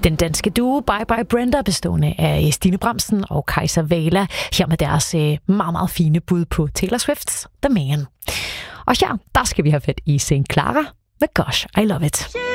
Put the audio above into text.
Den danske duo Bye Bye Brenda, bestående af Stine Bramsen og Kajsa Wala, her med deres meget, meget fine bud på Taylor Swift's The Man. Og her, der skal vi have fat i St. Clara med Gosh, I Love It.